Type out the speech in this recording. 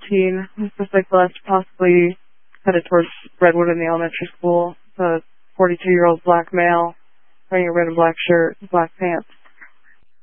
17. It's a cyclist, possibly headed towards Redwood in the elementary school. It's a 42-year-old black male wearing a red and black shirt, black pants.